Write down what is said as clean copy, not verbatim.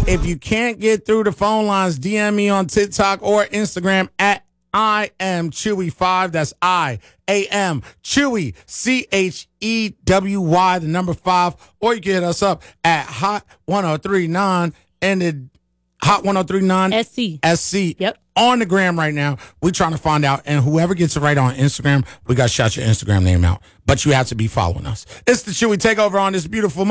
If you can't get through the phone lines, DM me on TikTok or Instagram at I am Chewy5. That's I AM Chewy CHEWY, the number 5. Or you can hit us up at Hot 1039 and the Hot 1039 SC. Yep. On the gram right now. We're trying to find out, and whoever gets it right on Instagram, we got to shout your Instagram name out. But you have to be following us. It's the Chewy Takeover on this beautiful